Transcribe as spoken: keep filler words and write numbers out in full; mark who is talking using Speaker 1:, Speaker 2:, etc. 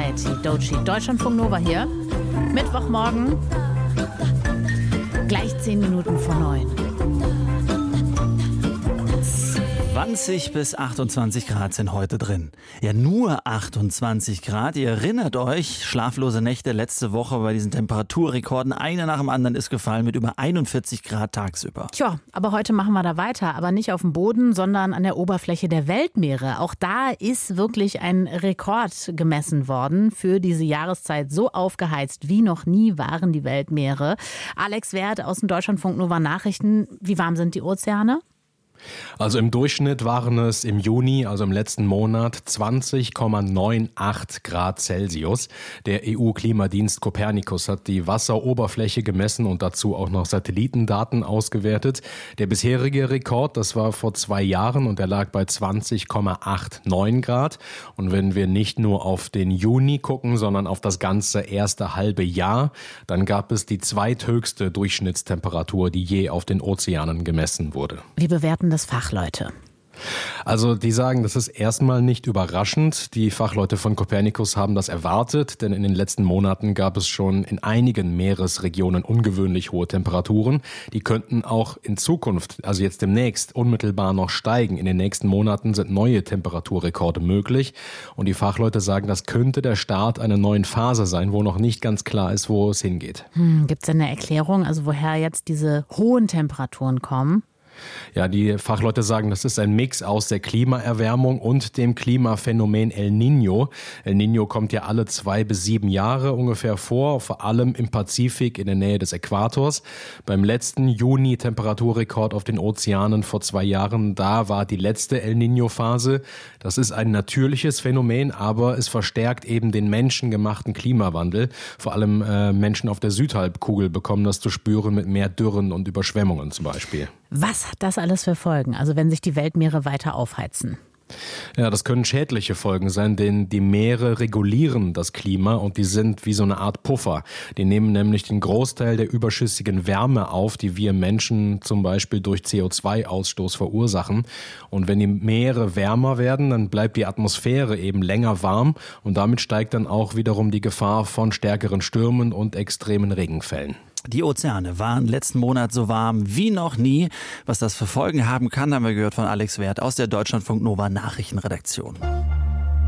Speaker 1: Society, Doechii. Deutschlandfunk Nova hier. Mittwochmorgen, gleich zehn Minuten vor neun.
Speaker 2: zwanzig bis achtundzwanzig Grad sind heute drin. Ja, nur achtundzwanzig Grad. Ihr erinnert euch, schlaflose Nächte letzte Woche bei diesen Temperaturrekorden. Einer nach dem anderen ist gefallen mit über einundvierzig Grad tagsüber.
Speaker 1: Tja, aber heute machen wir da weiter. Aber nicht auf dem Boden, sondern an der Oberfläche der Weltmeere. Auch da ist wirklich ein Rekord gemessen worden für diese Jahreszeit. So aufgeheizt wie noch nie waren die Weltmeere. Alex Wert aus den Deutschlandfunk Nova Nachrichten. Wie warm sind die Ozeane?
Speaker 3: Also im Durchschnitt waren es im Juni, also im letzten Monat, zwanzig Komma achtundneunzig Grad Celsius. Der E U-Klimadienst Copernicus hat die Wasseroberfläche gemessen und dazu auch noch Satellitendaten ausgewertet. Der bisherige Rekord, das war vor zwei Jahren und der lag bei zwanzig Komma neunundachtzig Grad. Und wenn wir nicht nur auf den Juni gucken, sondern auf das ganze erste halbe Jahr, dann gab es die zweithöchste Durchschnittstemperatur, die je auf den Ozeanen gemessen wurde.
Speaker 1: Wie bewerten das Fachleute?
Speaker 3: Also die sagen, das ist erstmal nicht überraschend. Die Fachleute von Copernicus haben das erwartet, denn in den letzten Monaten gab es schon in einigen Meeresregionen ungewöhnlich hohe Temperaturen. Die könnten auch in Zukunft, also jetzt demnächst, unmittelbar noch steigen. In den nächsten Monaten sind neue Temperaturrekorde möglich. Und die Fachleute sagen, das könnte der Start einer neuen Phase sein, wo noch nicht ganz klar ist, wo es hingeht.
Speaker 1: Hm, gibt es denn eine Erklärung, also woher jetzt diese hohen Temperaturen kommen?
Speaker 3: Ja, die Fachleute sagen, das ist ein Mix aus der Klimaerwärmung und dem Klimaphänomen El Niño. El Niño kommt ja alle zwei bis sieben Jahre ungefähr vor, vor allem im Pazifik in der Nähe des Äquators. Beim letzten Juni-Temperaturrekord auf den Ozeanen vor zwei Jahren, da war die letzte El Niño-Phase. Das ist ein natürliches Phänomen, aber es verstärkt eben den menschengemachten Klimawandel. Vor allem äh, Menschen auf der Südhalbkugel bekommen das zu spüren mit mehr Dürren und Überschwemmungen zum Beispiel.
Speaker 1: Was hat das alles für Folgen, also wenn sich die Weltmeere weiter aufheizen?
Speaker 3: Ja, das können schädliche Folgen sein, denn die Meere regulieren das Klima und die sind wie so eine Art Puffer. Die nehmen nämlich den Großteil der überschüssigen Wärme auf, die wir Menschen zum Beispiel durch C O zwei Ausstoß verursachen. Und wenn die Meere wärmer werden, dann bleibt die Atmosphäre eben länger warm und damit steigt dann auch wiederum die Gefahr von stärkeren Stürmen und extremen Regenfällen.
Speaker 2: Die Ozeane waren letzten Monat so warm wie noch nie. Was das für Folgen haben kann, haben wir gehört von Alex Wert aus der Deutschlandfunk Nova Nachrichtenredaktion.